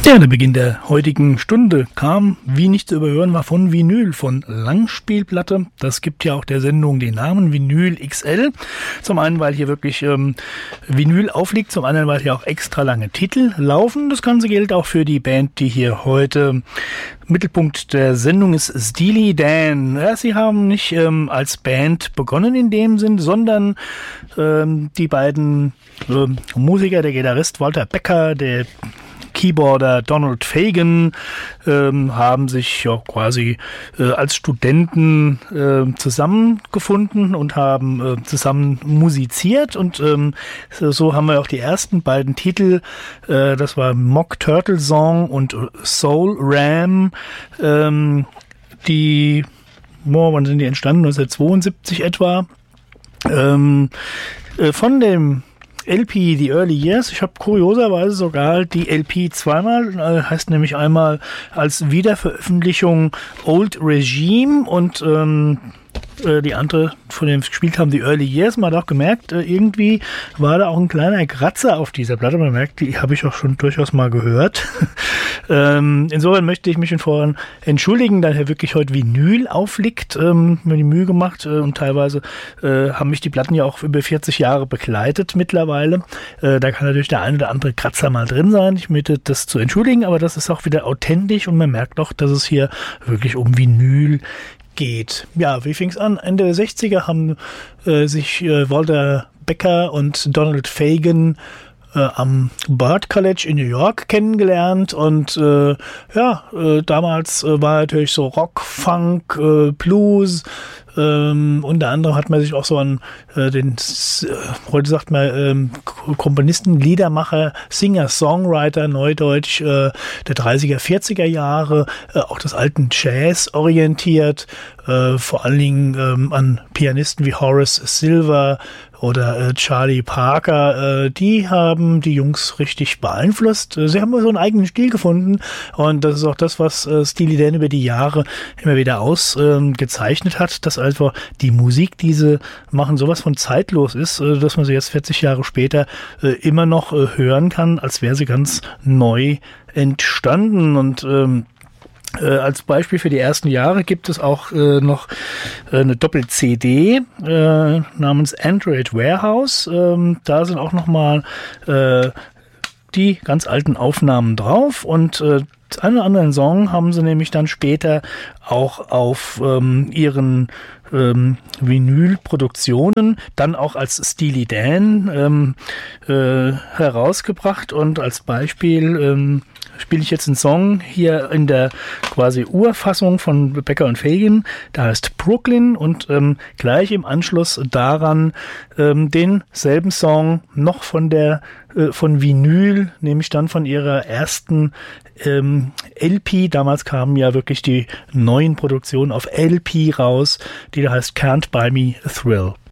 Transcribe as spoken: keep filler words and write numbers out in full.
Ja, der Beginn der heutigen Stunde kam, wie nicht zu überhören war, von Vinyl, von Langspielplatte. Das gibt ja auch der Sendung den Namen Vinyl X L. Zum einen, weil hier wirklich ähm, Vinyl aufliegt, zum anderen, weil hier auch extra lange Titel laufen. Das Ganze gilt auch für die Band, die hier heute Mittelpunkt der Sendung ist, Steely Dan. Ja, sie haben nicht ähm, als Band begonnen in dem Sinn, sondern ähm, die beiden ähm, Musiker, der Gitarrist Walter Becker, der Keyboarder Donald Fagen ähm, haben sich ja quasi äh, als Studenten äh, zusammengefunden und haben äh, zusammen musiziert und ähm, so haben wir auch die ersten beiden Titel, äh, das war Mock Turtle Song und Soul Ram, ähm, die, oh, wann sind die entstanden? neunzehnhundertzweiundsiebzig etwa, ähm, äh, von dem L P The Early Years. Ich habe kurioserweise sogar die L P zweimal, äh, heißt nämlich einmal als Wiederveröffentlichung Old Regime und ähm, äh, die andere, von dem wir gespielt haben, The Early Years. Man hat auch gemerkt, äh, irgendwie war da auch ein kleiner Kratzer auf dieser Platte. Man merkt, die habe ich auch schon durchaus mal gehört. ähm, insofern möchte ich mich schon vorhin entschuldigen, da hier wirklich heute Vinyl aufliegt. Ähm, mir die Mühe gemacht äh, und teilweise äh, haben mich die Platten ja auch über vierzig Jahre begleitet mittlerweile. Äh, da kann natürlich der eine oder andere Kratzer mal drin sein. Ich möchte das zu entschuldigen, aber das ist auch wieder authentisch und man merkt auch, dass es hier wirklich um Vinyl geht. Ja, wie fing es an? Ende der sechziger haben äh, sich äh, Walter Becker und Donald Fagen äh, am Bard College in New York kennengelernt und äh, ja, äh, damals äh, war natürlich so Rock, Funk, äh, Blues. Ähm, unter anderem hat man sich auch so an äh, den, äh, heute sagt man, ähm, Komponisten, Liedermacher, Singer, Songwriter, Neudeutsch äh, der dreißiger, vierziger Jahre, äh, auch des alten Jazz orientiert, äh, vor allen Dingen ähm, an Pianisten wie Horace Silver oder äh, Charlie Parker, äh, die haben die Jungs richtig beeinflusst. Sie haben so einen eigenen Stil gefunden und das ist auch das, was äh, Steely Dan über die Jahre immer wieder ausgezeichnet äh, hat, dass einfach die Musik, die sie machen, sowas von zeitlos ist, äh, dass man sie jetzt vierzig Jahre später äh, immer noch äh, hören kann, als wäre sie ganz neu entstanden und ähm, Äh, als Beispiel für die ersten Jahre gibt es auch äh, noch äh, eine Doppel-C D äh, namens Android Warehouse. Ähm, da sind auch nochmal äh, die ganz alten Aufnahmen drauf und äh, einen oder anderen Song haben sie nämlich dann später auch auf ähm, ihren ähm, Vinylproduktionen dann auch als Steely Dan ähm, äh, herausgebracht und als Beispiel ähm, spiele ich jetzt einen Song hier in der quasi Urfassung von Becker und Fagen, der heißt Brooklyn und ähm, gleich im Anschluss daran ähm, denselben Song noch von der äh, von Vinyl, nämlich dann von ihrer ersten ähm, L P, damals kamen ja wirklich die neuen Produktionen auf L P raus, die da heißt Can't Buy Me a Thrill.